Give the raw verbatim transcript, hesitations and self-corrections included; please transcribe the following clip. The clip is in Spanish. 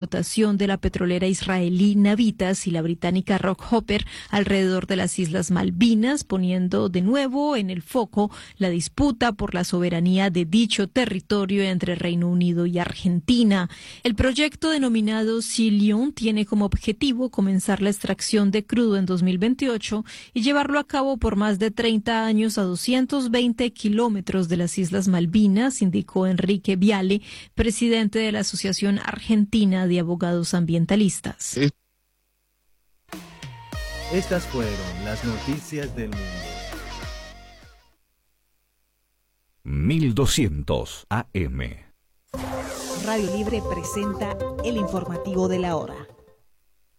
explotación de la petrolera israelí Navitas y la británica Rockhopper alrededor de las Islas Malvinas, poniendo de nuevo en el foco la disputa por la soberanía de dicho territorio entre Reino Unido y Argentina. El proyecto denominado Sea Lion tiene como objetivo comenzar la extracción de crudo en dos mil veintiocho y llevarlo a cabo por más de treinta años a doscientos veinte kilómetros de las Islas Malvinas, indicó Enrique Viale, presidente de la Asociación Argentina de Abogados Ambientalistas. Estas fueron las noticias del mundo. mil doscientos A M. Radio Libre presenta el informativo de la hora.